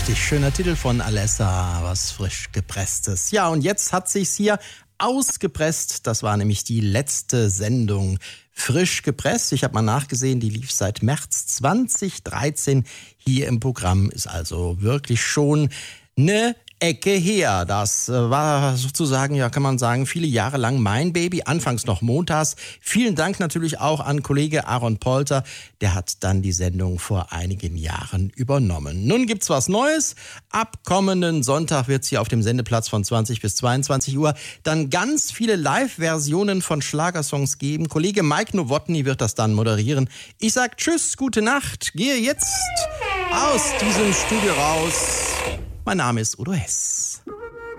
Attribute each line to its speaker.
Speaker 1: Richtig schöner Titel von Alessa, was frisch gepresstes. Ja, und jetzt hat sich's hier ausgepresst. Das war nämlich die letzte Sendung frisch gepresst. Ich habe mal nachgesehen, die lief seit März 2013 hier im Programm. Ist also wirklich schon eine Ecke her. Das war sozusagen, ja, kann man sagen, viele Jahre lang mein Baby, anfangs noch montags. Vielen Dank natürlich auch an Kollege Aaron Polter, der hat dann die Sendung vor einigen Jahren übernommen. Nun gibt's was Neues. Ab kommenden Sonntag wird's hier auf dem Sendeplatz von 20 bis 22 Uhr dann ganz viele Live-Versionen von Schlagersongs geben. Kollege Mike Nowotny wird das dann moderieren. Ich sag Tschüss, gute Nacht, gehe jetzt aus diesem Studio raus. Mein Name ist Udo Hess.